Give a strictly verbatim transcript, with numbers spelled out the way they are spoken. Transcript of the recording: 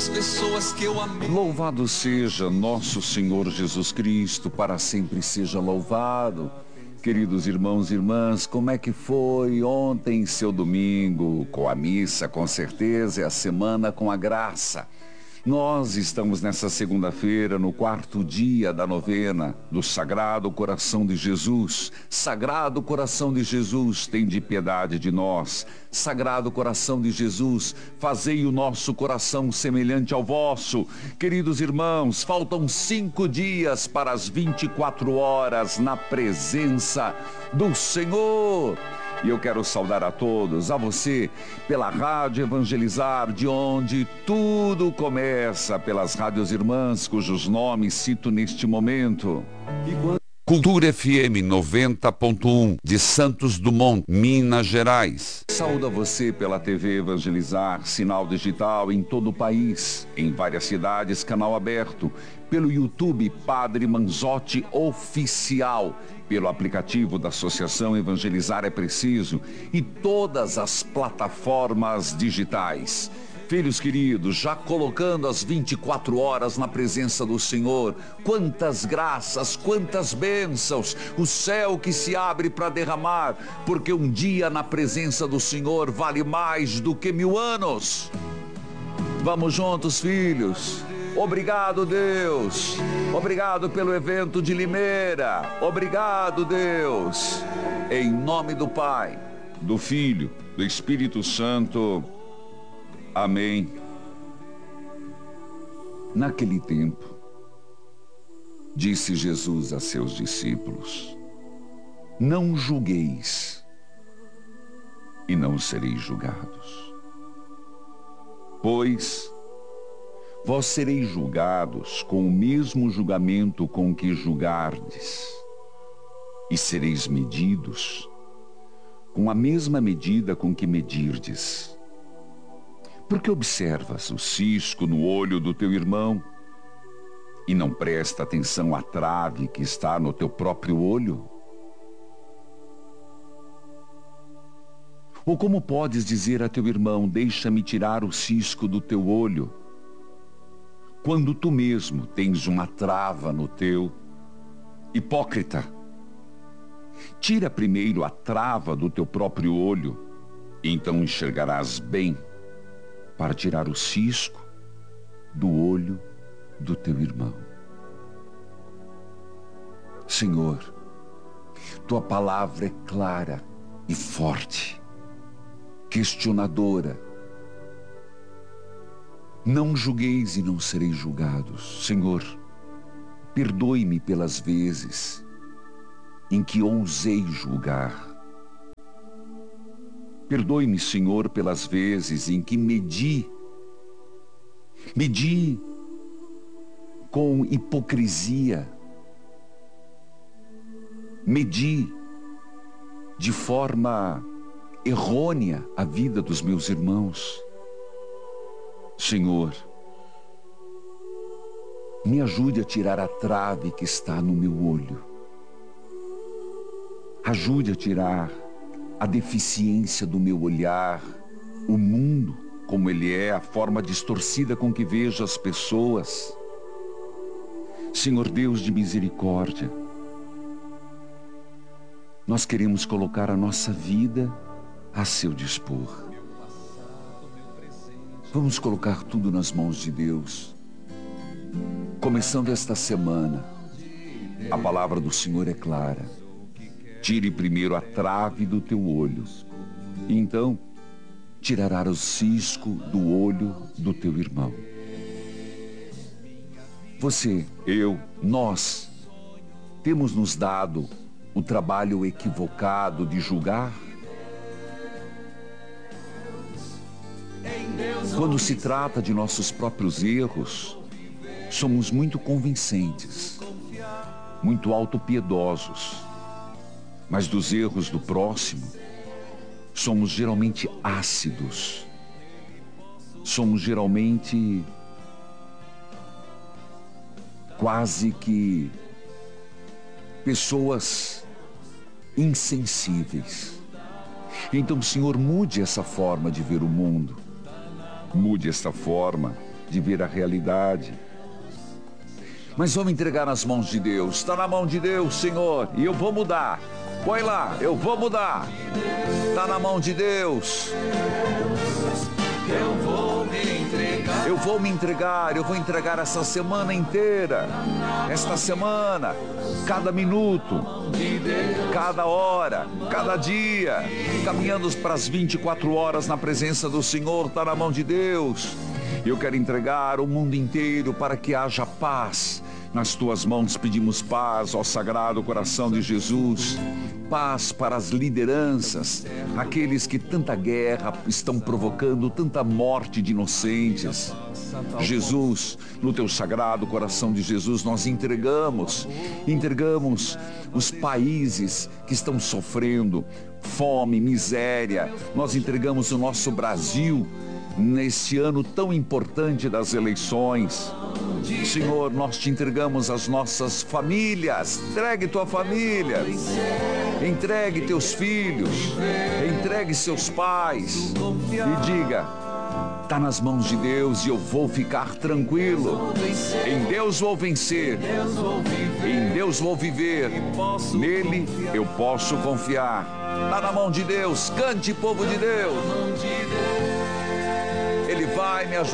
das pessoas que eu amei. Louvado seja nosso Senhor Jesus Cristo, para sempre seja louvado. Queridos irmãos e irmãs, como é que foi ontem seu domingo? Com a missa, com certeza, e a semana com a graça. Nós estamos nessa segunda-feira no quarto dia da novena do Sagrado Coração de Jesus. Sagrado Coração de Jesus, tende piedade de nós. Sagrado Coração de Jesus, fazei o nosso coração semelhante ao vosso. Queridos irmãos, faltam cinco dias para as vinte e quatro horas na presença do Senhor. E eu quero saudar a todos, a você, pela Rádio Evangelizar, de onde tudo começa, pelas rádios irmãs, cujos nomes cito neste momento. Cultura F M noventa ponto um, de Santos Dumont, Minas Gerais. Saúdo a você pela T V Evangelizar, sinal digital em todo o país, em várias cidades, canal aberto, pelo YouTube Padre Manzotti Oficial, pelo aplicativo da Associação Evangelizar é Preciso e todas as plataformas digitais. Filhos queridos, já colocando as vinte e quatro horas na presença do Senhor, quantas graças, quantas bênçãos, o céu que se abre para derramar, porque um dia na presença do Senhor vale mais do que mil anos. Vamos juntos, filhos. Obrigado, Deus. Obrigado pelo evento de Limeira. Obrigado, Deus. Em nome do Pai, do Filho, do Espírito Santo. Amém. Naquele tempo, disse Jesus a seus discípulos: não julgueis, e não sereis julgados. Pois vós sereis julgados com o mesmo julgamento com que julgardes, e sereis medidos com a mesma medida com que medirdes. Porque observas o cisco no olho do teu irmão e não presta atenção à trave que está no teu próprio olho? Ou como podes dizer a teu irmão: deixa-me tirar o cisco do teu olho, quando tu mesmo tens uma trava no teu? Hipócrita, tira primeiro a trava do teu próprio olho, e então enxergarás bem para tirar o cisco do olho do teu irmão. Senhor, tua palavra é clara e forte, questionadora. Não julgueis e não sereis julgados. Senhor, perdoe-me pelas vezes em que ousei julgar. Perdoe-me, Senhor, pelas vezes em que medi, medi com hipocrisia, medi de forma errônea a vida dos meus irmãos. Senhor, me ajude a tirar a trave que está no meu olho. Ajude a tirar a deficiência do meu olhar, o mundo como ele é, a forma distorcida com que vejo as pessoas. Senhor Deus de misericórdia, nós queremos colocar a nossa vida a seu dispor. Vamos colocar tudo nas mãos de Deus. Começando esta semana, a palavra do Senhor é clara. Tire primeiro a trave do teu olho, e então tirarás o cisco do olho do teu irmão. Você, eu, nós, temos nos dado o trabalho equivocado de julgar? Quando se trata de nossos próprios erros, somos muito convincentes, muito autopiedosos. Mas dos erros do próximo, somos geralmente ácidos. Somos geralmente quase que pessoas insensíveis. Então, Senhor, mude essa forma de ver o mundo. Mude esta forma de vir à realidade. Mas vamos entregar nas mãos de Deus. Está na mão de Deus, Senhor, e eu vou mudar. Põe lá, eu vou mudar. Está na mão de Deus. Eu vou me entregar. Eu vou me entregar, eu vou entregar essa semana inteira. Esta semana, cada minuto, cada hora, cada dia, caminhando para as vinte e quatro horas na presença do Senhor, está na mão de Deus. Eu quero entregar o mundo inteiro para que haja paz. Nas tuas mãos pedimos paz, ó Sagrado Coração de Jesus. Paz para as lideranças, aqueles que tanta guerra estão provocando, tanta morte de inocentes. Jesus, no teu Sagrado Coração de Jesus, nós entregamos, entregamos os países que estão sofrendo fome, miséria. Nós entregamos o nosso Brasil neste ano tão importante das eleições. Senhor, nós te entregamos as nossas famílias. Entregue tua família, entregue teus filhos, entregue seus pais e diga: está nas mãos de Deus e eu vou ficar tranquilo. Em Deus vou vencer, em Deus vou viver, nele eu posso confiar. Está na mão de Deus. Cante, povo de Deus. Ele vai me ajudar.